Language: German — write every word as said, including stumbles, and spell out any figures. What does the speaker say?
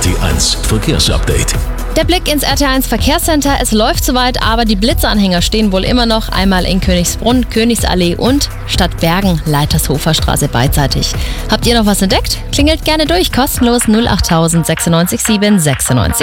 T eins Verkehrsupdate. Der Blick ins R T eins Verkehrscenter. Es läuft soweit, aber die Blitzanhänger stehen wohl immer noch einmal in Königsbrunn, Königsallee und Stadtbergen, Leitershofer Straße beidseitig. Habt ihr noch was entdeckt? Klingelt gerne durch, kostenlos null acht null null sechs neun sieben sechs neun.